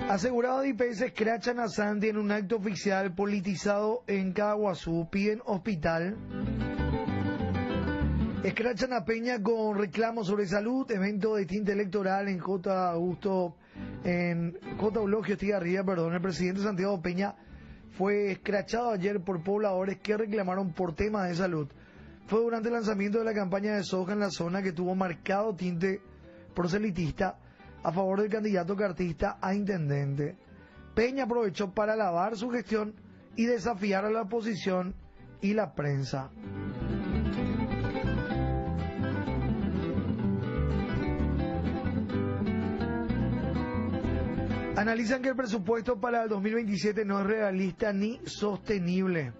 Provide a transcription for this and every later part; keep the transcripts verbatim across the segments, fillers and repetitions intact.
Asegurado de I P S escrachan a Santi en un acto oficial politizado en Caguazú. Piden hospital. Escrachan a Peña con reclamos sobre salud. Evento de tinte electoral en J. Augusto, en J. Eulogio Estigarribia, perdón. El presidente Santiago Peña fue escrachado ayer por pobladores que reclamaron por temas de salud. Fue durante el lanzamiento de la campaña de soja en la zona, que tuvo marcado tinte proselitista a favor del candidato cartista a intendente. Peña aprovechó para alabar su gestión y desafiar a la oposición y la prensa. Analizan que el presupuesto para el dos mil veintisiete no es realista ni sostenible.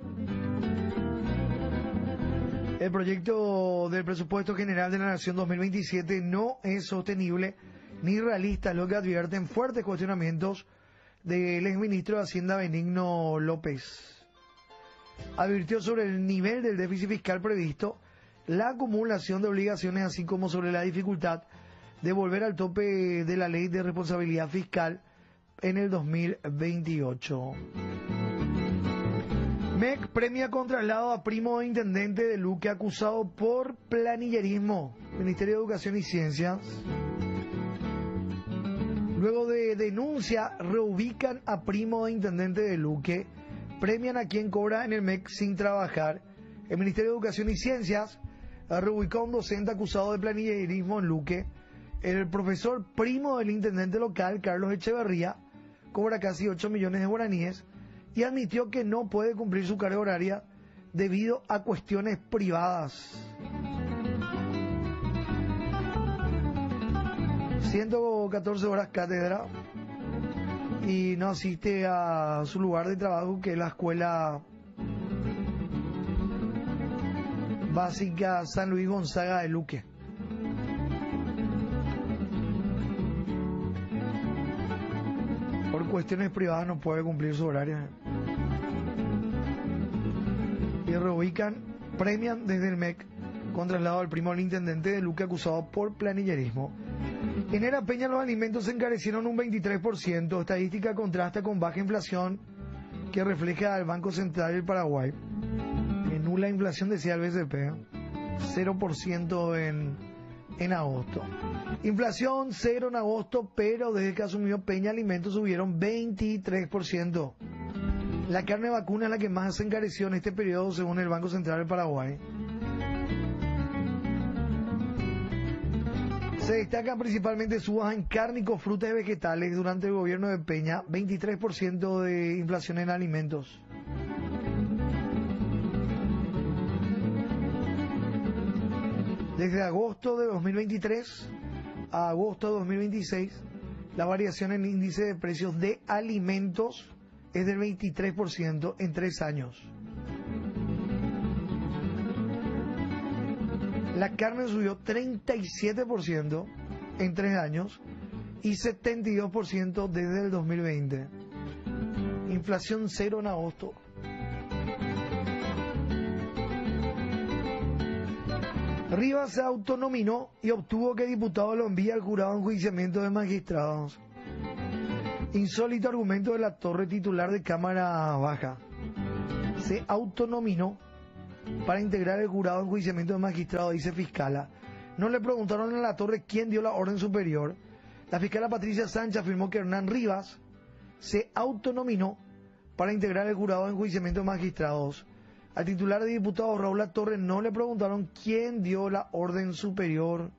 El proyecto del presupuesto general de la Nación dos mil veintisiete no es sostenible ni realista, lo que advierten fuertes cuestionamientos del exministro de Hacienda Benigno López. Advirtió sobre el nivel del déficit fiscal previsto, la acumulación de obligaciones, así como sobre la dificultad de volver al tope de la ley de responsabilidad fiscal en el dos mil veintiocho. M E C premia con traslado a primo de intendente de Luque acusado por planillerismo. Ministerio de Educación y Ciencias. Luego de denuncia, reubican a primo de intendente de Luque. Premian a quien cobra en el M E C sin trabajar. El Ministerio de Educación y Ciencias reubicó a un docente acusado de planillerismo en Luque. El profesor primo del intendente local, Carlos Echeverría, cobra casi ocho millones de guaraníes y admitió que no puede cumplir su carga horaria debido a cuestiones privadas. ciento catorce horas cátedra y no asiste a su lugar de trabajo, que es la escuela básica San Luis Gonzaga de Luque. Por cuestiones privadas no puede cumplir su horario. Y reubican, premian desde el M E C con traslado al primo del intendente de Luque acusado por planillerismo. En Era Peña los alimentos se encarecieron un veintitrés por ciento. Estadística contrasta con baja inflación que refleja el Banco Central del Paraguay. En nula inflación, decía el B C P, cero por ciento en, en agosto. Inflación cero en agosto, pero desde que asumió Peña alimentos subieron veintitrés por ciento. La carne vacuna es la que más se encareció en este periodo según el Banco Central del Paraguay. Se destacan principalmente subas en cárnicos, frutas y vegetales durante el gobierno de Peña, veintitrés por ciento de inflación en alimentos. Desde agosto de dos mil veintitrés a agosto de dos mil veintiséis, la variación en índice de precios de alimentos es del veintitrés por ciento en tres años. La carne subió treinta y siete por ciento en tres años y setenta y dos por ciento desde el dos mil veinte. Inflación cero en agosto. Rivas se autonominó y obtuvo que diputado lo envíe al jurado en enjuiciamiento de magistrados. Insólito argumento de la Torre, titular de Cámara Baja. Se autonominó para integrar el jurado en enjuiciamiento de magistrados, dice fiscala. No le preguntaron a la Torre quién dio la orden superior. La fiscala Patricia Sánchez afirmó que Hernán Rivas se autonominó para integrar el jurado en enjuiciamiento de magistrados. Al titular de diputados Raúl Latorre no le preguntaron quién dio la orden superior.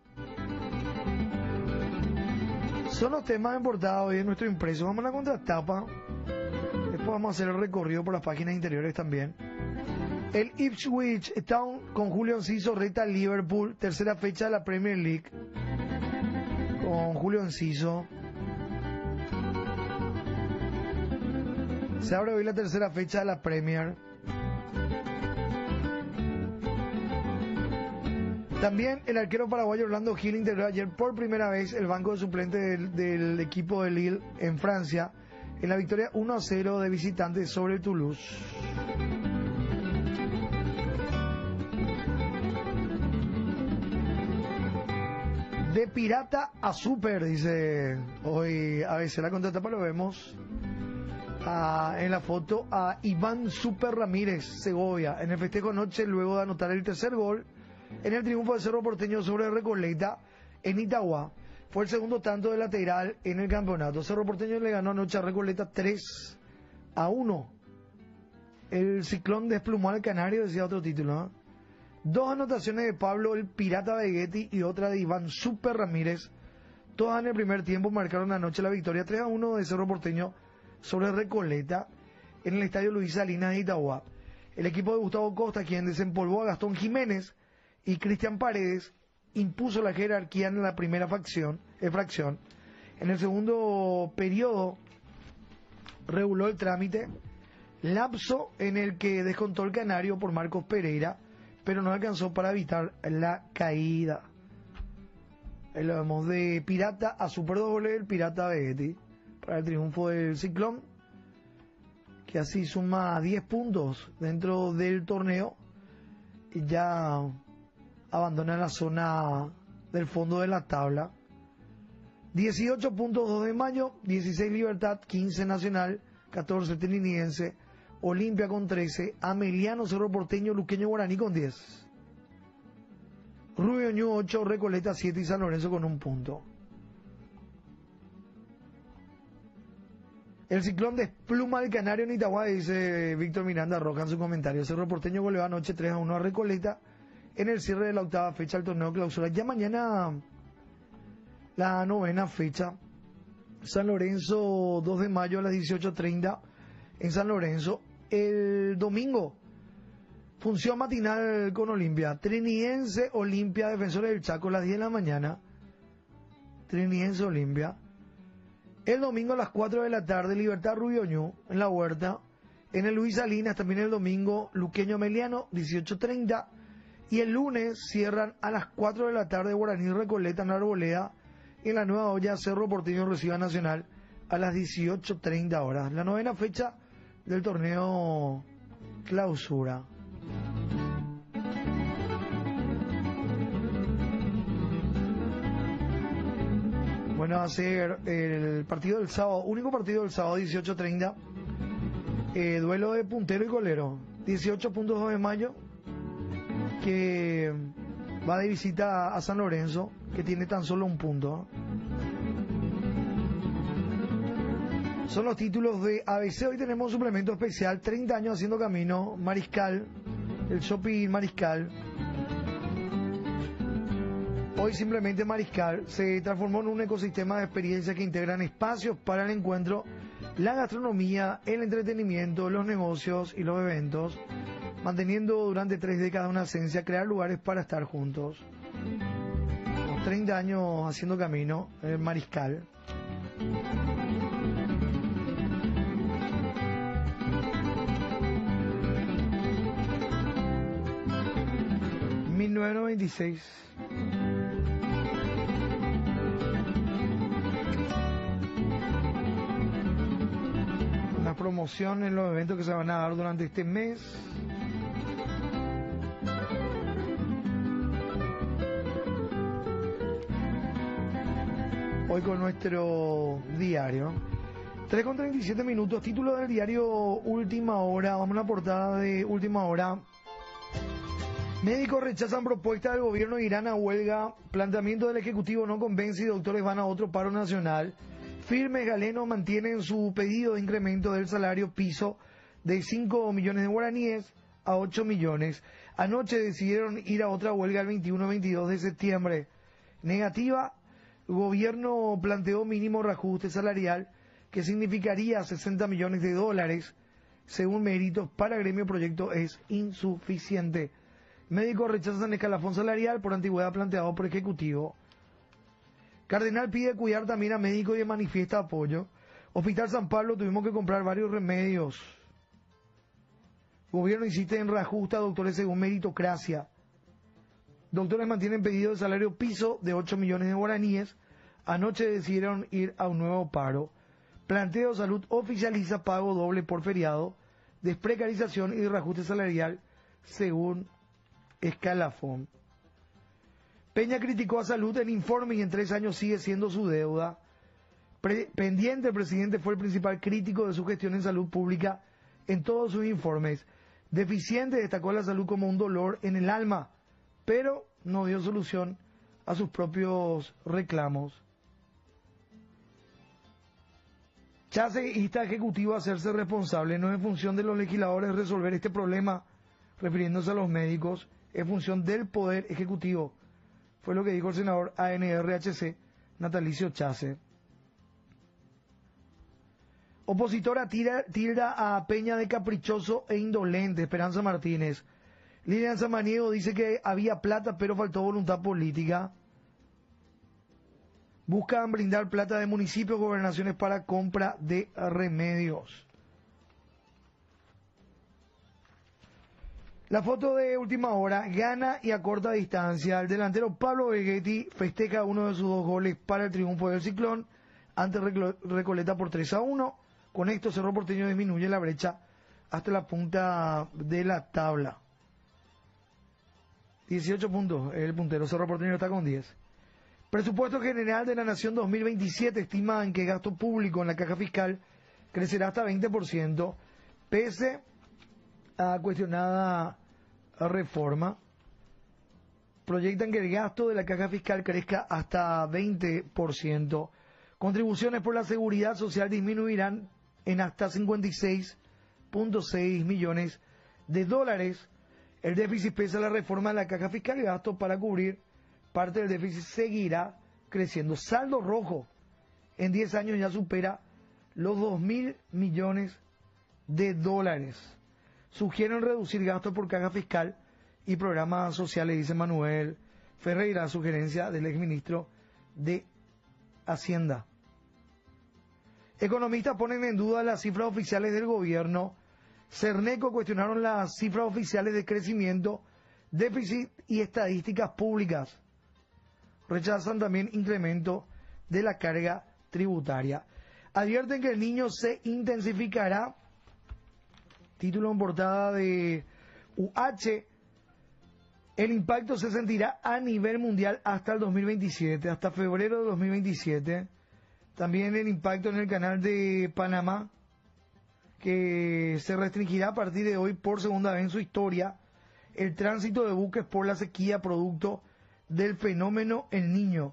Son los temas importados hoy en nuestro impreso. Vamos a la contratapa. Después vamos a hacer el recorrido por las páginas interiores también. El Ipswich Town con Julio Enciso reta al Liverpool, tercera fecha de la Premier League. Con Julio Enciso. Se abre hoy la tercera fecha de la Premier. También el arquero paraguayo Orlando Gil integró ayer por primera vez el banco de suplentes del, del equipo de Lille en Francia en la victoria uno a cero de visitantes sobre el Toulouse. De pirata a super, dice hoy a veces la contratapa, lo vemos a, en la foto a Iván Super Ramírez Segovia en el festejo anoche luego de anotar el tercer gol en el triunfo de Cerro Porteño sobre Recoleta en Itagua. Fue el segundo tanto de lateral en el campeonato. Cerro Porteño le ganó anoche a Recoleta tres a uno. El ciclón desplumó al Canario, decía otro título, ¿eh? Dos anotaciones de Pablo el Pirata Vegetti y otra de Iván Super Ramírez. Todas en el primer tiempo marcaron anoche la victoria tres a uno de Cerro Porteño sobre Recoleta en el estadio Luis Salinas de Itagua. El equipo de Gustavo Costa, quien desempolvó a Gastón Jiménez y Cristian Paredes, impuso la jerarquía en la primera fracción, eh, fracción. En el segundo periodo reguló el trámite, lapso en el que descontó el Canario por Marcos Pereira, pero no alcanzó para evitar la caída. Ahí lo vemos, de Pirata a Super doble el Pirata Vegetti para el triunfo del Ciclón, que así suma diez puntos dentro del torneo y ya abandona la zona del fondo de la tabla. dieciocho puntos dos de Mayo, dieciséis Libertad, quince Nacional, catorce Trinidad, Olimpia con trece, Ameliano, Cerro Porteño, Luqueño, Guaraní con diez. Rubio Ñu ocho, Recoleta siete y San Lorenzo con un punto. El Ciclón despluma al Canario en Itagua, dice Víctor Miranda Roja en su comentario. Cerro Porteño goleó anoche tres a uno a Recoleta en el cierre de la octava fecha del torneo clausura. Ya mañana la novena fecha. San Lorenzo, dos de mayo a las dieciocho treinta en San Lorenzo. El domingo, función matinal con Olimpia. Trinidense, Olimpia, Defensores del Chaco a las diez de la mañana. Trinidense, Olimpia. El domingo a las cuatro de la tarde, Libertad Rubio Ñu en la Huerta. En el Luis Salinas también el domingo, Luqueño Ameliano, dieciocho treinta. Y el lunes cierran a las cuatro de la tarde Guaraní Recoleta en la Arboleda. En la Nueva Olla, Cerro Porteño recibe a Nacional a las dieciocho treinta horas. La novena fecha del torneo clausura. Bueno, va a ser el partido del sábado, único partido del sábado, dieciocho treinta. Eh, duelo de puntero y golero. dieciocho puntos dos de mayo, que va de visita a San Lorenzo, que tiene tan solo un punto. Son los títulos de A B C. Hoy tenemos un suplemento especial, treinta años haciendo camino, Mariscal, el shopping Mariscal. Hoy simplemente Mariscal se transformó en un ecosistema de experiencias que integran espacios para el encuentro, la gastronomía, el entretenimiento, los negocios y los eventos, manteniendo durante tres décadas una esencia, crear lugares para estar juntos. Los treinta años haciendo camino, el Mariscal. mil novecientos noventa y seis. Una promoción en los eventos que se van a dar durante este mes. Hoy con nuestro diario. tres con treinta y siete minutos, título del diario Última Hora. Vamos a la portada de Última Hora. Médicos rechazan propuesta del gobierno de Irán a huelga. Planteamiento del Ejecutivo no convence y doctores van a otro paro nacional. Firmes Galeno mantienen su pedido de incremento del salario piso de cinco millones de guaraníes a ocho millones. Anoche decidieron ir a otra huelga el veintiuno y veintidós de septiembre. Negativa, el gobierno planteó mínimo reajuste salarial que significaría sesenta millones de dólares. Según Méritos, para gremio proyecto es insuficiente. Médicos rechazan escalafón salarial por antigüedad planteado por Ejecutivo. Cardenal pide cuidar también a médicos y manifiesta apoyo. Hospital San Pablo, tuvimos que comprar varios remedios. Gobierno insiste en reajuste a doctores según meritocracia. Doctores mantienen pedido de salario piso de ocho millones de guaraníes. Anoche decidieron ir a un nuevo paro. Planteo Salud oficializa pago doble por feriado, desprecarización y reajuste salarial según escalafón. Peña criticó a Salud en informe y en tres años sigue siendo su deuda. Pre- pendiente, el presidente fue el principal crítico de su gestión en salud pública en todos sus informes. Deficiente, destacó la salud como un dolor en el alma, pero no dio solución a sus propios reclamos. Chase insta a Ejecutivo a hacerse responsable. No es función de los legisladores resolver este problema, refiriéndose a los médicos, es función del Poder Ejecutivo. Fue lo que dijo el senador A N R H C, Natalicio Chase. Opositora tira, tilda a Peña de caprichoso e indolente, Esperanza Martínez. Lilian Samaniego dice que había plata pero faltó voluntad política. Buscan brindar plata de municipios, gobernaciones para compra de remedios. La foto de última hora, gana y a corta distancia. El delantero Pablo Vegetti festeja uno de sus dos goles para el triunfo del Ciclón ante Recoleta por tres a uno. Con esto Cerro Porteño disminuye la brecha hasta la punta de la tabla. dieciocho puntos, el puntero. Cerro Porteño está con diez. Presupuesto General de la Nación dos mil veintisiete estima en que gasto público en la caja fiscal crecerá hasta veinte por ciento, pese a cuestionada reforma. Proyectan que el gasto de la caja fiscal crezca hasta veinte por ciento. Contribuciones por la seguridad social disminuirán en hasta cincuenta y seis punto seis millones de dólares. El déficit pese a la reforma de la caja fiscal y gasto para cubrir parte del déficit seguirá creciendo. Saldo rojo en diez años ya supera los dos mil millones de dólares. Sugieren reducir gastos por caja fiscal y programas sociales, dice Manuel Ferreira, sugerencia del exministro de Hacienda. Economistas ponen en duda las cifras oficiales del gobierno. Cerneco cuestionaron las cifras oficiales de crecimiento, déficit y estadísticas públicas. Rechazan también incremento de la carga tributaria. Advierten que el niño se intensificará. Título en portada de U H. El impacto se sentirá a nivel mundial hasta el dos mil veintisiete, hasta febrero de dos mil veintisiete. También el impacto en el canal de Panamá, que se restringirá a partir de hoy por segunda vez en su historia el tránsito de buques por la sequía producto del fenómeno El Niño.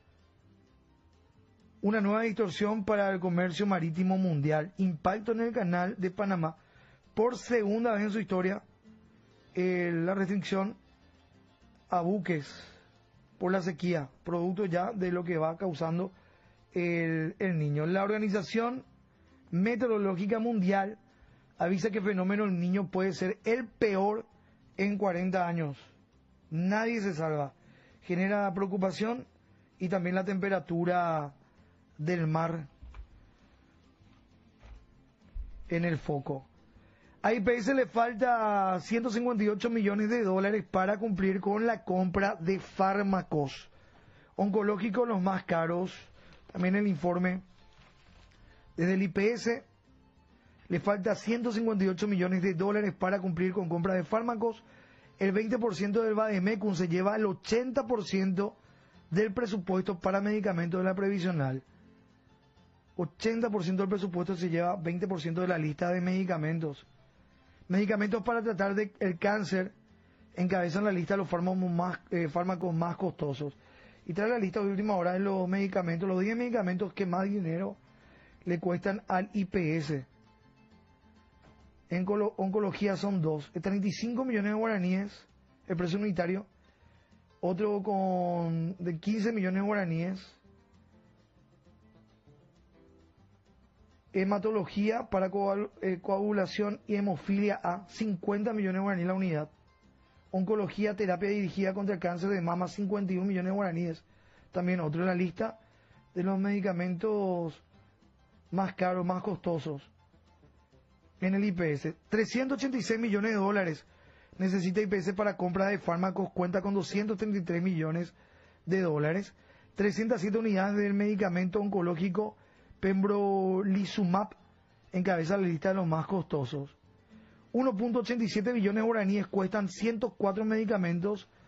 Una nueva distorsión para el comercio marítimo mundial. Impacto en el canal de Panamá. Por segunda vez en su historia, eh, la restricción a buques por la sequía, producto ya de lo que va causando el, el Niño. La Organización Meteorológica Mundial avisa que el fenómeno El Niño puede ser el peor en cuarenta años. Nadie se salva. Genera preocupación y también la temperatura del mar en el foco. A I P S le falta ciento cincuenta y ocho millones de dólares para cumplir con la compra de fármacos oncológicos, los más caros. También el informe desde el I P S le falta ciento cincuenta y ocho millones de dólares para cumplir con compra de fármacos. El veinte por ciento del Bademecum se lleva el ochenta por ciento del presupuesto para medicamentos de la previsional. ochenta por ciento del presupuesto se lleva veinte por ciento de la lista de medicamentos. Medicamentos para tratar de el cáncer encabezan la lista de los fármacos más, eh, fármacos más costosos. Y trae la lista de última hora de los medicamentos, los diez medicamentos que más dinero le cuestan al I P S. En oncología son dos, treinta y cinco millones de guaraníes el precio unitario, otro con de quince millones de guaraníes. Hematología para coagulación y hemofilia A, cincuenta millones de guaraníes la unidad. Oncología, terapia dirigida contra el cáncer de mama, cincuenta y un millones de guaraníes. También otro en la lista de los medicamentos más caros, más costosos en el I P S. trescientos ochenta y seis millones de dólares necesita I P S para compra de fármacos, cuenta con doscientos treinta y tres millones de dólares. trescientas siete unidades del medicamento oncológico Pembrolizumab encabeza la lista de los más costosos. uno punto ochenta y siete billones de guaraníes cuestan ciento cuatro medicamentos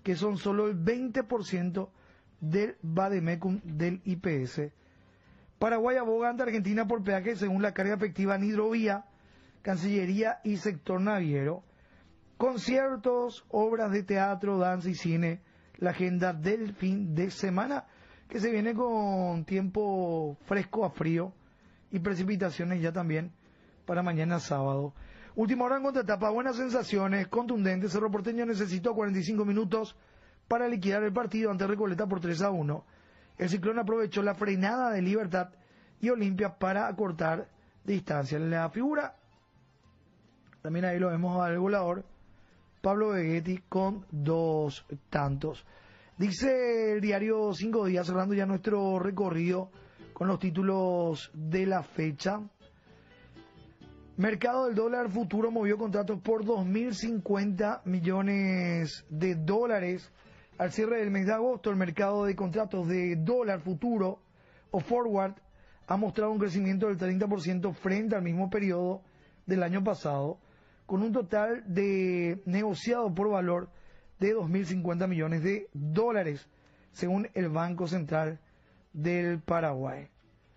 que son solo el veinte por ciento del vademecum del I P S. Paraguay aboga ante Argentina por peaje según la carga efectiva en hidrovía, Cancillería y sector naviero. Conciertos, obras de teatro, danza y cine, la agenda del fin de semana, que se viene con tiempo fresco a frío y precipitaciones ya también para mañana sábado. Última hora en contratapa, buenas sensaciones, contundentes. Cerro Porteño necesitó cuarenta y cinco minutos para liquidar el partido ante Recoleta por tres a uno. El Ciclón aprovechó la frenada de Libertad y Olimpia para acortar distancia. En la figura, también ahí lo vemos al goleador, Pablo Vegetti, con dos tantos. Dice el diario Cinco Días, cerrando ya nuestro recorrido con los títulos de la fecha. Mercado del dólar futuro movió contratos por dos mil cincuenta millones de dólares. Al cierre del mes de agosto, el mercado de contratos de dólar futuro o forward ha mostrado un crecimiento del treinta por ciento frente al mismo periodo del año pasado, con un total de negociado por valor de dos mil cincuenta millones de dólares, según el Banco Central del Paraguay.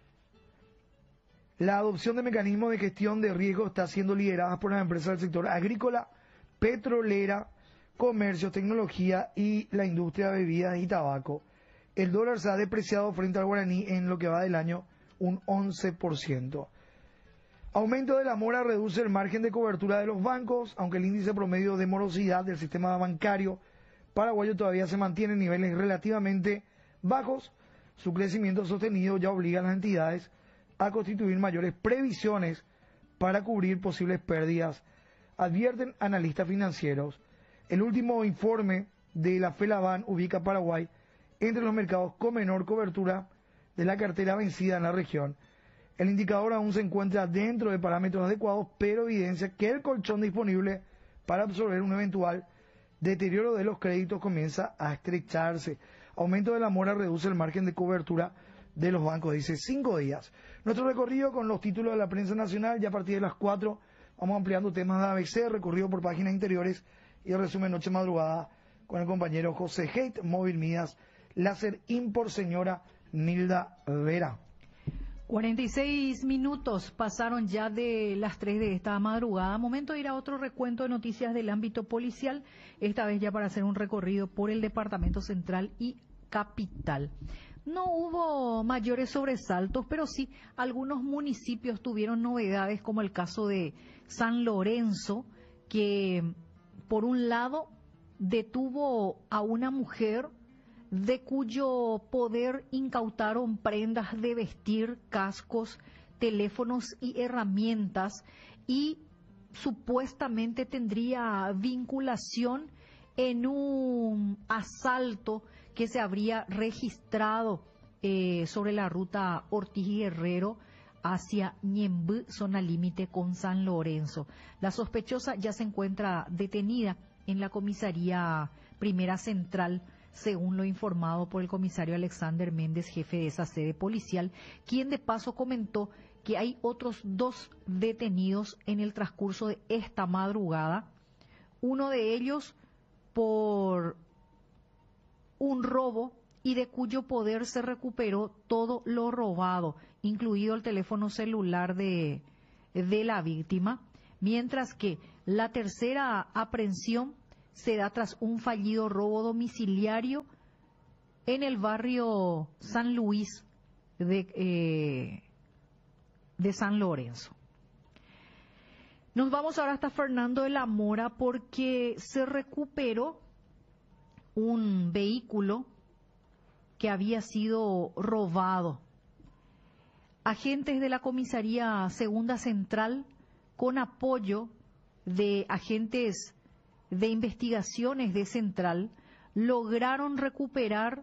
La adopción de mecanismos de gestión de riesgo está siendo liderada por las empresas del sector agrícola, petrolera, comercio, tecnología y la industria de bebidas y tabaco. El dólar se ha depreciado frente al guaraní en lo que va del año un once por ciento. Aumento de la mora reduce el margen de cobertura de los bancos, aunque el índice promedio de morosidad del sistema bancario paraguayo todavía se mantiene en niveles relativamente bajos. Su crecimiento sostenido ya obliga a las entidades a constituir mayores previsiones para cubrir posibles pérdidas, advierten analistas financieros. El último informe de la FELABAN ubica a Paraguay entre los mercados con menor cobertura de la cartera vencida en la región. El indicador aún se encuentra dentro de parámetros adecuados, pero evidencia que el colchón disponible para absorber un eventual deterioro de los créditos comienza a estrecharse. Aumento de la mora reduce el margen de cobertura de los bancos, dice Cinco Días. Nuestro recorrido con los títulos de la prensa nacional, ya a partir de las cuatro vamos ampliando temas de A B C, recorrido por páginas interiores y el resumen noche madrugada con el compañero José Heit, Móvil Mías, Láser Import, señora Nilda Vera. cuarenta y seis minutos pasaron ya de las tres de esta madrugada. Momento de ir a otro recuento de noticias del ámbito policial, esta vez ya para hacer un recorrido por el Departamento Central y Capital. No hubo mayores sobresaltos, pero sí algunos municipios tuvieron novedades, como el caso de San Lorenzo, que por un lado detuvo a una mujer de cuyo poder incautaron prendas de vestir, cascos, teléfonos y herramientas, y supuestamente tendría vinculación en un asalto que se habría registrado eh, sobre la ruta Ortiz y Guerrero hacia Ñembú, zona límite con San Lorenzo. La sospechosa ya se encuentra detenida en la comisaría Primera Central, según lo informado por el comisario Alexander Méndez, jefe de esa sede policial, quien de paso comentó que hay otros dos detenidos en el transcurso de esta madrugada, uno de ellos por un robo y de cuyo poder se recuperó todo lo robado, incluido el teléfono celular de, de la víctima, mientras que la tercera aprehensión se da tras un fallido robo domiciliario en el barrio San Luis de, eh, de San Lorenzo. Nos vamos ahora hasta Fernando de la Mora porque se recuperó un vehículo que había sido robado. Agentes de la comisaría Segunda Central, con apoyo de agentes de investigaciones de Central, lograron recuperar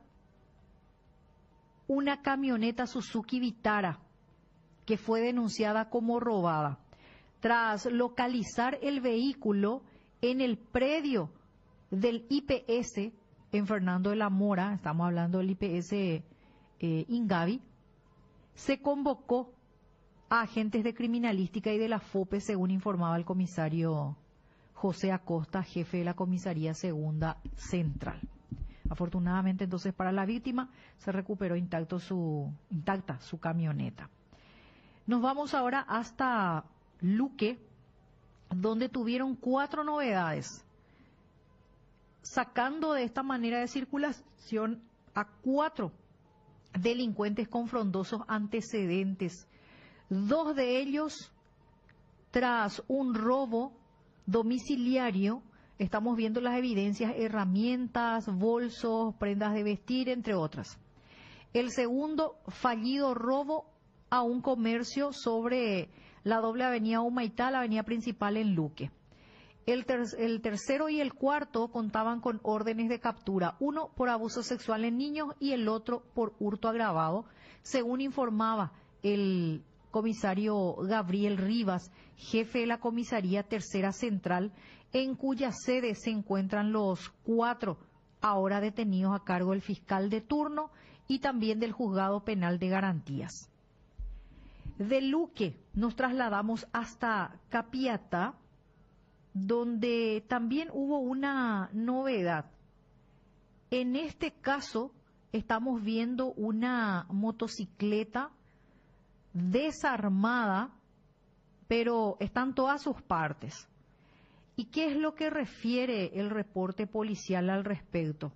una camioneta Suzuki Vitara que fue denunciada como robada. Tras localizar el vehículo en el predio del I P S en Fernando de la Mora, estamos hablando del I P S eh, Ingavi, se convocó a agentes de criminalística y de la FOPE, según informaba el comisario José Acosta, jefe de la comisaría Segunda Central. Afortunadamente entonces para la víctima se recuperó intacto su, intacta su camioneta. Nos vamos ahora hasta Luque, donde tuvieron cuatro novedades, sacando de esta manera de circulación a cuatro delincuentes con frondosos antecedentes. Dos de ellos tras un robo domiciliario. Estamos viendo las evidencias, herramientas, bolsos, prendas de vestir, entre otras. El segundo, fallido robo a un comercio sobre la doble avenida Humaitá, la avenida principal en Luque. El, ter el tercero y el cuarto contaban con órdenes de captura, uno por abuso sexual en niños y el otro por hurto agravado, según informaba el comisario Gabriel Rivas, jefe de la comisaría Tercera Central, en cuya sede se encuentran los cuatro ahora detenidos a cargo del fiscal de turno y también del juzgado penal de garantías. De Luque nos trasladamos hasta Capiatá, donde también hubo una novedad. En este caso estamos viendo una motocicleta desarmada, pero están todas sus partes. ¿Y qué es lo que refiere el reporte policial al respecto?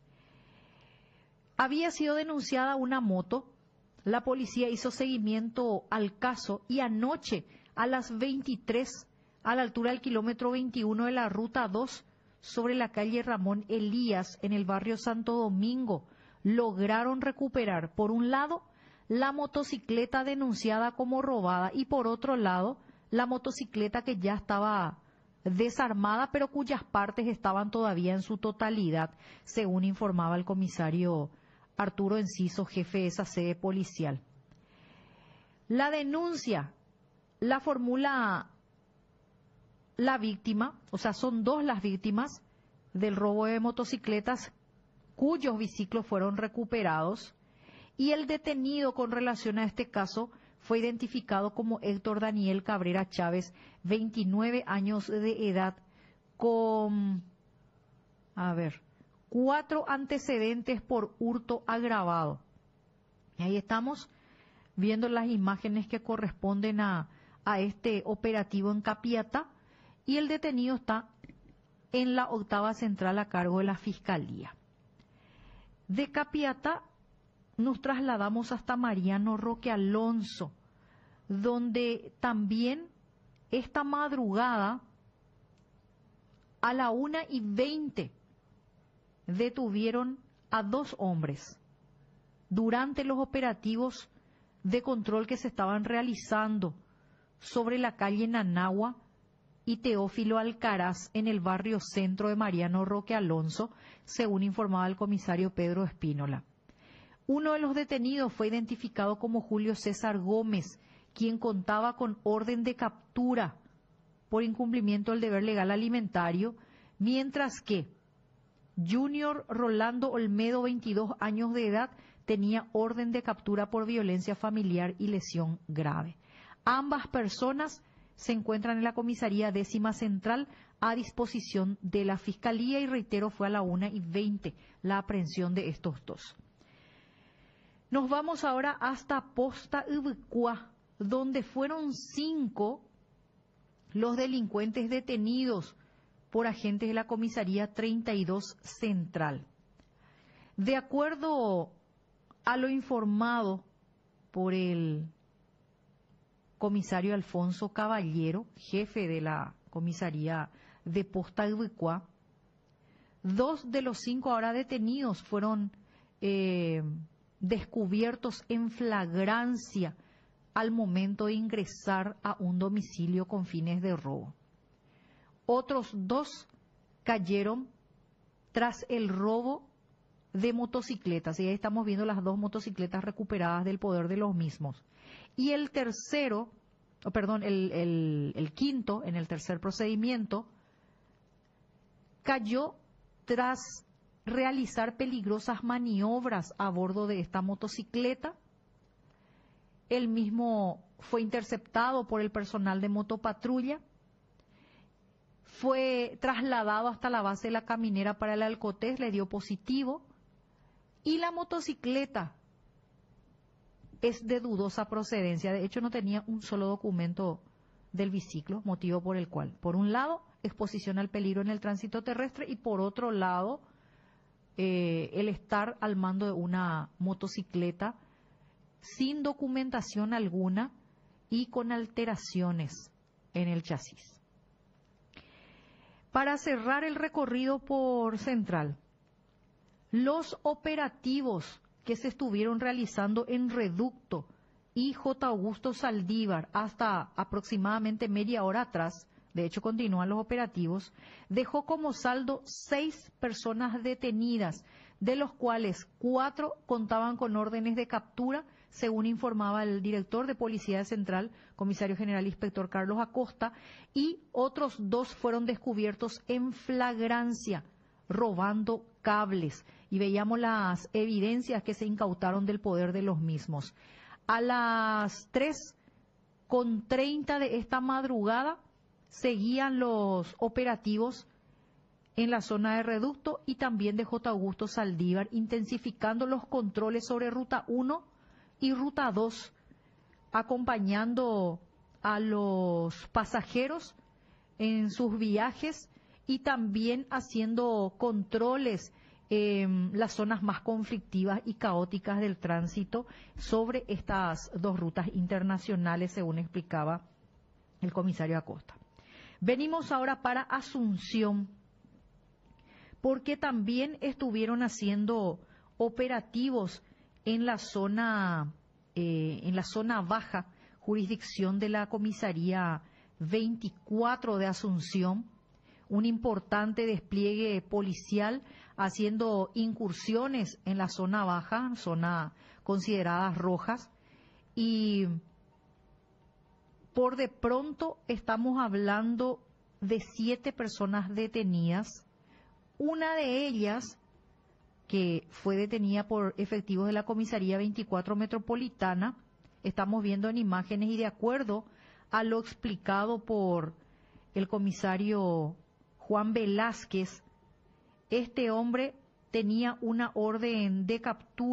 Había sido denunciada una moto, la policía hizo seguimiento al caso y anoche a las veintitrés, a la altura del kilómetro veintiuno de la ruta dos, sobre la calle Ramón Elías, en el barrio Santo Domingo, lograron recuperar, por un lado, la motocicleta denunciada como robada y por otro lado, la motocicleta que ya estaba desarmada, pero cuyas partes estaban todavía en su totalidad, según informaba el comisario Arturo Enciso, jefe de esa sede policial. La denuncia la formula la víctima, o sea, son dos las víctimas del robo de motocicletas cuyos biciclos fueron recuperados, y el detenido con relación a este caso fue identificado como Héctor Daniel Cabrera Chávez, veintinueve años de edad, con, a ver, cuatro antecedentes por hurto agravado. Y ahí estamos viendo las imágenes que corresponden a, a este operativo en Capiatá, y el detenido está en la octava central a cargo de la Fiscalía. De Capiatá nos trasladamos hasta Mariano Roque Alonso, donde también esta madrugada a la una y veinte detuvieron a dos hombres durante los operativos de control que se estaban realizando sobre la calle Nanagua y Teófilo Alcaraz en el barrio centro de Mariano Roque Alonso, según informaba el comisario Pedro Espínola. Uno de los detenidos fue identificado como Julio César Gómez, quien contaba con orden de captura por incumplimiento del deber legal alimentario, mientras que Junior Rolando Olmedo, veintidós años de edad, tenía orden de captura por violencia familiar y lesión grave. Ambas personas se encuentran en la comisaría décima central a disposición de la Fiscalía y, reitero, fue a la una y veinte la aprehensión de estos dos. Nos vamos ahora hasta Posta Ubicua, donde fueron cinco los delincuentes detenidos por agentes de la comisaría treinta y dos central. De acuerdo a lo informado por el comisario Alfonso Caballero, jefe de la comisaría de Posta Ubicua, dos de los cinco ahora detenidos fueron eh, descubiertos en flagrancia al momento de ingresar a un domicilio con fines de robo. Otros dos cayeron tras el robo de motocicletas, y ahí estamos viendo las dos motocicletas recuperadas del poder de los mismos. Y el tercero, oh, perdón, el, el, el quinto, en el tercer procedimiento, cayó tras realizar peligrosas maniobras a bordo de esta motocicleta. El mismo fue interceptado por el personal de motopatrulla. fue trasladado hasta la base de la caminera para el alcotés, le dio positivo, y la motocicleta es de dudosa procedencia. De hecho, no tenía un solo documento del biciclo, motivo por el cual, por un lado, exposición al peligro en el tránsito terrestre, y por otro lado, eh, el estar al mando de una motocicleta sin documentación alguna y con alteraciones en el chasis. Para cerrar el recorrido por Central, los operativos que se estuvieron realizando en Reducto y J. Augusto Saldívar hasta aproximadamente media hora atrás, de hecho continúan los operativos, dejó como saldo seis personas detenidas, de los cuales cuatro contaban con órdenes de captura, según informaba el director de Policía Central, comisario general inspector Carlos Acosta, y otros dos fueron descubiertos en flagrancia, robando cables, y veíamos las evidencias que se incautaron del poder de los mismos. A las tres con treinta de esta madrugada seguían los operativos en la zona de Reducto y también de J. Augusto Saldívar, intensificando los controles sobre Ruta uno y Ruta dos, acompañando a los pasajeros en sus viajes y también haciendo controles en las zonas más conflictivas y caóticas del tránsito sobre estas dos rutas internacionales, según explicaba el comisario Acosta. Venimos ahora para Asunción, porque también estuvieron haciendo operativos en la zona, eh, en la zona baja, jurisdicción de la comisaría veinticuatro de Asunción, un importante despliegue policial haciendo incursiones en la zona baja, zona consideradas rojas, y por de pronto estamos hablando de siete personas detenidas, una de ellas que fue detenida por efectivos de la comisaría veinticuatro metropolitana. Estamos viendo en imágenes y de acuerdo a lo explicado por el comisario Juan Velázquez, este hombre tenía una orden de captura